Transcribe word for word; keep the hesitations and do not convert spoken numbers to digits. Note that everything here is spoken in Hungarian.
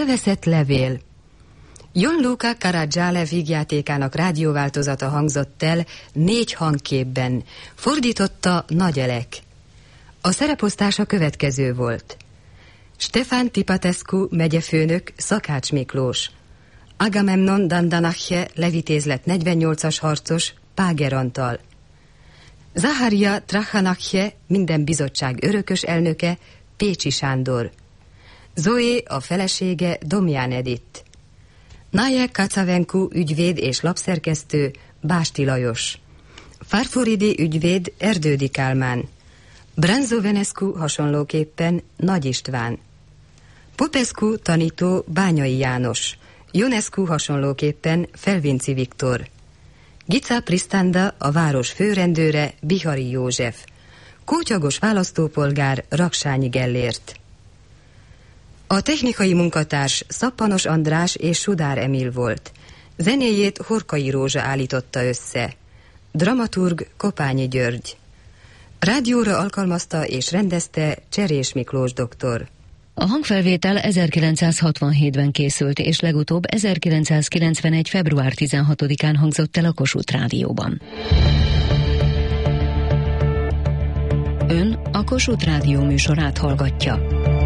Elveszett levél. Gianluca Caragiale vígjátékának rádióváltozata hangzott el négy hangképben. Fordította Nagy Elek. A szereposztása következő volt. Stefan Tipatescu megyefőnök, Szakács Miklós. Agamemnon Dandanache levitézlet negyvennyolcas harcos, Páger Antal. Zaharia Trachanache minden bizottság örökös elnöke, Pécsi Sándor. Zoé a felesége, Domján Edith. Naje Kacavenku ügyvéd és lapszerkesztő, Básti Lajos. Farfuridi ügyvéd, Erdődi Kálmán. Branzo Venescu hasonlóképpen Nagy István. Popescu tanító, Bányai János. Ionescu hasonlóképpen Felvinci Viktor. Gica Prisztanda a város főrendőre, Bihari József. Kótyagos választópolgár, Raksányi Gellért. A technikai munkatárs Szappanos András és Sudár Emil volt. Zenéjét Horkai Rózsa állította össze. Dramaturg Kopányi György. Rádióra alkalmazta és rendezte Cserés Miklós doktor. A hangfelvétel ezerkilencszázhatvanhétben készült, és legutóbb ezerkilencszázkilencvenegy. február tizenhatodikán hangzott el a Kossuth Rádióban. Ön a Kossuth Rádió műsorát hallgatja.